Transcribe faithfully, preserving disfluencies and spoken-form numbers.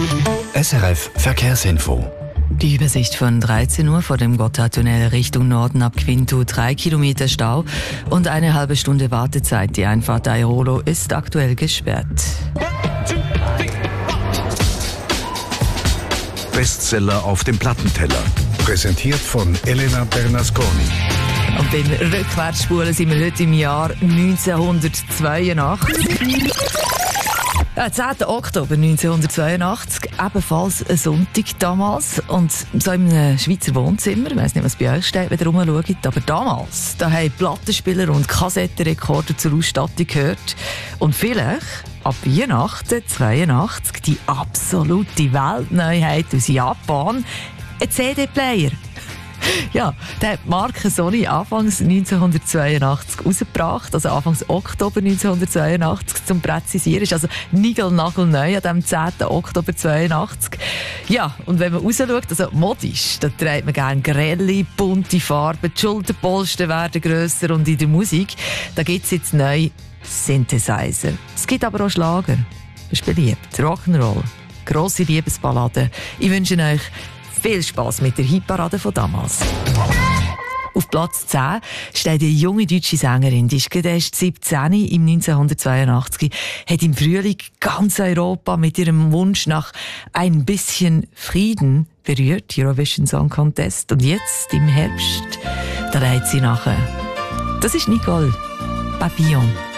S R F Verkehrsinfo. Die Übersicht von dreizehn Uhr vor dem Gotthardtunnel Richtung Norden ab Quinto. Drei Kilometer Stau und eine halbe Stunde Wartezeit. Die Einfahrt Airolo ist aktuell gesperrt. Bestseller auf dem Plattenteller. Präsentiert von Elena Bernasconi. Und beim Rückwärtsspulen sind wir heute im Jahr neunzehnhundertzweiundachtzig. Ja, zehnten Oktober neunzehnhundertzweiundachtzig, ebenfalls ein Sonntag damals. Und so in einem Schweizer Wohnzimmer, ich weiss nicht, was bei euch steht, wenn ihr rumschaut, aber damals, da haben Plattenspieler und Kassettenrekorder zur Ausstattung gehört. Und vielleicht ab Weihnachten zweiundachtzig die absolute Weltneuheit aus Japan, ein C D-Player. Ja, der hat die Marke Sony anfangs neunzehnhundertzweiundachtzig rausgebracht, also anfangs Oktober neunzehnhundertzweiundachtzig zum Präzisieren. Ist also nigelnagelneu an dem zehnten Oktober zweiundachtzig. Ja, und wenn man rausschaut, also modisch, da trägt man gerne grelle, bunte Farben, die Schulterpolster werden grösser und in der Musik, da gibt es jetzt neu Synthesizer. Es gibt aber auch Schlager. Das ist beliebt. Rock'n'Roll, grosse Liebesballaden. Ich wünsche euch viel Spass mit der Hitparade von damals. Auf Platz zehn steht eine junge deutsche Sängerin, die ist gerade erst siebzehn im neunzehnhundertzweiundachtzig, hat im Frühling ganz Europa mit ihrem Wunsch nach ein bisschen Frieden berührt, Eurovision Song Contest. Und jetzt, im Herbst, da reiht sie nachher. Das ist Nicole Papillon.